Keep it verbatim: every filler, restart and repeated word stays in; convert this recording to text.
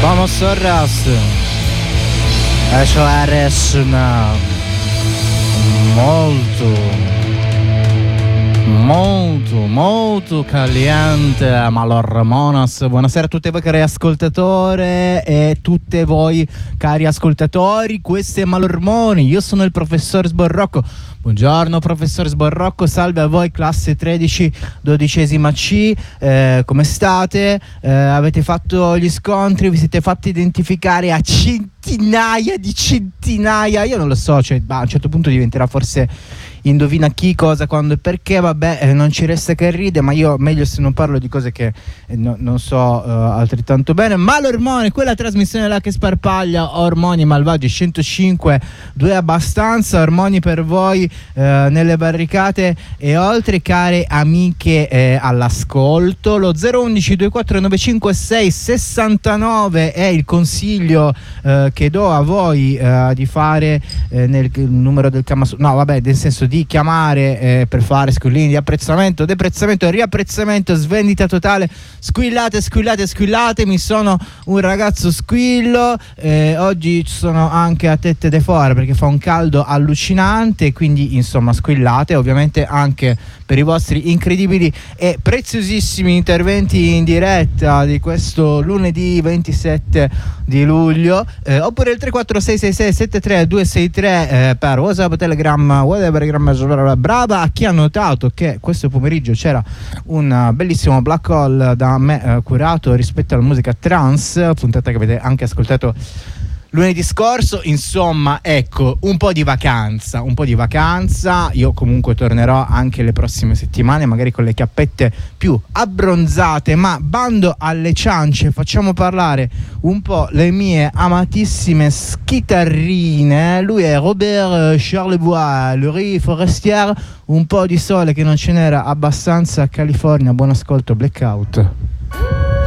Vamos Sorras. Eso eres una molto molto molto caliente Malormonas. Buonasera a tutti voi cari ascoltatori e tutte voi cari ascoltatori, questo è Malormoni, io sono il professor Sborrocco. Buongiorno professor Sborrocco, salve a voi classe tredici dodicesima C, eh, come state? Eh, avete fatto gli scontri, vi siete fatti identificare a centinaia di centinaia, io non lo so, cioè, bah, a un certo punto diventerà forse indovina chi, cosa, quando e perché, vabbè, eh, non ci resta che ride, ma io meglio se non parlo di cose che eh, no, non so uh, altrettanto bene. Ma l'ormone, quella trasmissione là che sparpaglia ormoni malvagi, centocinque, due abbastanza, ormoni per voi eh, nelle barricate e oltre, care amiche eh, all'ascolto. Lo zero undici ventiquattro novecentocinquantasei sessantanove è il consiglio eh, che do a voi eh, di fare eh, nel numero del Kamasu, no vabbè, nel senso di chiamare eh, per fare squillini di apprezzamento, deprezzamento, riapprezzamento, svendita totale, squillate, squillate, squillate. Mi sono un ragazzo squillo, eh, oggi ci sono anche a tette de fuori perché fa un caldo allucinante, quindi insomma squillate, ovviamente anche per i vostri incredibili e preziosissimi interventi in diretta di questo lunedì ventisette di luglio, eh, oppure il tre quattro sei sei sei sette tre due sei tre eh, per WhatsApp, Telegram, whatever. Brava a chi ha notato che questo pomeriggio c'era un bellissimo black hole da me eh, curato rispetto alla musica trance, puntata che avete anche ascoltato lunedì scorso. Insomma, ecco, un po' di vacanza, un po' di vacanza. Io comunque tornerò anche le prossime settimane, magari con le chiappette più abbronzate, ma bando alle ciance, facciamo parlare un po' le mie amatissime schitarrine. Lui è Robert Charlebois, Laurie Forestière, un po' di sole che non ce n'era abbastanza a California. Buon ascolto, Blackout.